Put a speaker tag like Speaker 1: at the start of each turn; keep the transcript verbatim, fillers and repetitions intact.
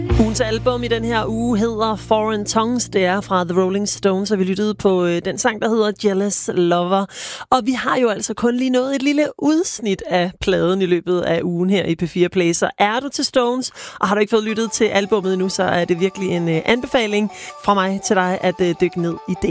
Speaker 1: Ugens album i den her uge hedder Foreign Tongues. Det er fra The Rolling Stones, og vi lyttede på øh, den sang, der hedder Jealous Lover. Og vi har jo altså kun lige nået et lille udsnit af pladen i løbet af ugen her i P fire Play. Så er du til Stones, og har du ikke fået lyttet til albummet endnu, så er det virkelig en øh, anbefaling fra mig til dig at øh, dykke ned i det.